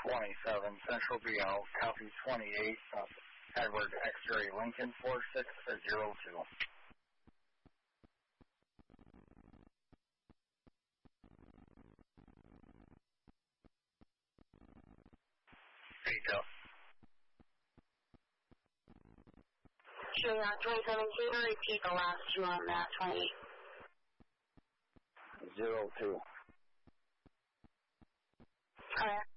27, Central BL, copy 28, Edward X-ray Lincoln 4602. There you go. Sure, 27, can you repeat the last two on that, 20? 02. Correct.